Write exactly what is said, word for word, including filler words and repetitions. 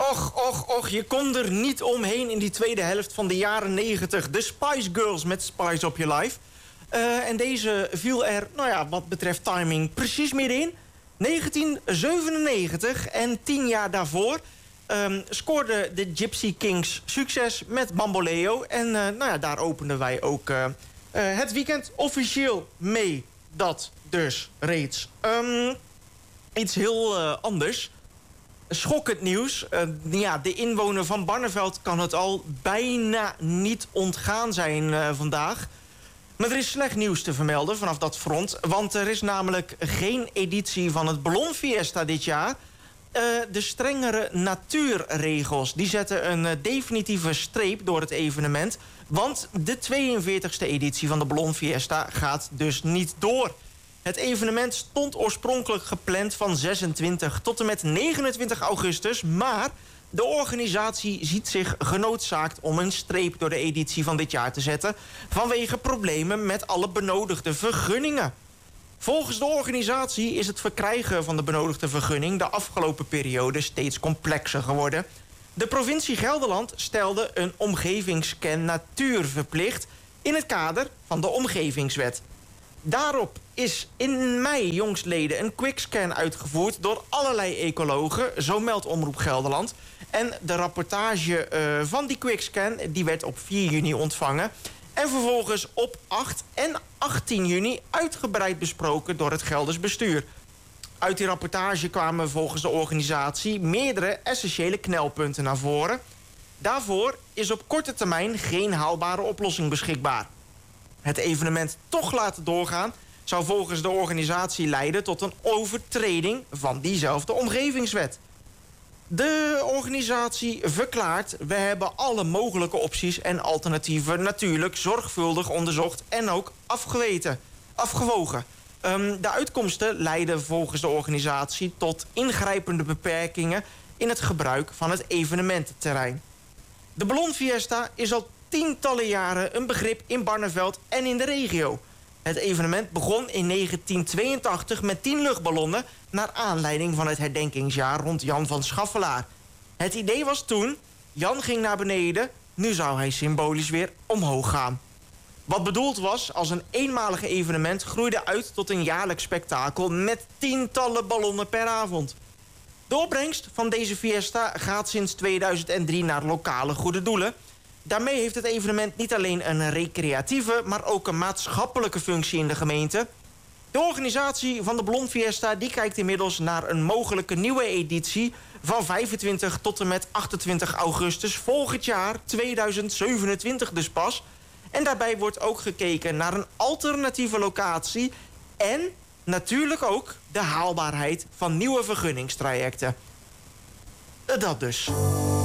Och, och, och, je kon er niet omheen in die tweede helft van de jaren negentig. De Spice Girls met Spice Up Your Life. Uh, en deze viel er, nou ja, wat betreft timing, precies middenin. negentien zevenennegentig en tien jaar daarvoor um, scoorden de Gypsy Kings succes met Bamboleo. En uh, nou ja, daar openden wij ook uh, uh, het weekend officieel mee. Dat dus reeds. Um, iets heel uh, anders. Schokkend nieuws. Uh, ja, de inwoner van Barneveld kan het al bijna niet ontgaan zijn uh, vandaag. Maar er is slecht nieuws te vermelden vanaf dat front. Want er is namelijk geen editie van het Ballon Fiesta dit jaar. Uh, de strengere natuurregels die zetten een uh, definitieve streep door het evenement. Want de tweeënveertigste editie van de Ballon Fiesta gaat dus niet door. Het evenement stond oorspronkelijk gepland van zesentwintig tot en met negenentwintig augustus... maar de organisatie ziet zich genoodzaakt om een streep door de editie van dit jaar te zetten... vanwege problemen met alle benodigde vergunningen. Volgens de organisatie is het verkrijgen van de benodigde vergunning de afgelopen periode steeds complexer geworden. De provincie Gelderland stelde een omgevingsscan natuur verplicht in het kader van de Omgevingswet. Daarop is in mei jongstleden een quickscan uitgevoerd door allerlei ecologen, zo meldt Omroep Gelderland. En de rapportage uh, van die quickscan die werd op vier juni ontvangen. En vervolgens op acht en achttien juni uitgebreid besproken door het Gelders bestuur. Uit die rapportage kwamen volgens de organisatie meerdere essentiële knelpunten naar voren. Daarvoor is op korte termijn geen haalbare oplossing beschikbaar. Het evenement toch laten doorgaan zou volgens de organisatie leiden tot een overtreding van diezelfde omgevingswet. De organisatie verklaart: we hebben alle mogelijke opties en alternatieven natuurlijk zorgvuldig onderzocht en ook afgeweten, afgewogen. Um, de uitkomsten leiden volgens de organisatie tot ingrijpende beperkingen in het gebruik van het evenemententerrein. De Ballon Fiesta is al tientallen jaren een begrip in Barneveld en in de regio. Het evenement begon in negentien tweeëntachtig met tien luchtballonnen naar aanleiding van het herdenkingsjaar rond Jan van Schaffelaar. Het idee was toen: Jan ging naar beneden, nu zou hij symbolisch weer omhoog gaan. Wat bedoeld was als een eenmalige evenement groeide uit tot een jaarlijks spektakel met tientallen ballonnen per avond. De opbrengst van deze fiesta gaat sinds tweeduizend drie naar lokale goede doelen. Daarmee heeft het evenement niet alleen een recreatieve, maar ook een maatschappelijke functie in de gemeente. De organisatie van de Ballon Fiesta die kijkt inmiddels naar een mogelijke nieuwe editie van vijfentwintig tot en met achtentwintig augustus volgend jaar, tweeduizend zevenentwintig dus pas. En daarbij wordt ook gekeken naar een alternatieve locatie en natuurlijk ook de haalbaarheid van nieuwe vergunningstrajecten. Dat dus.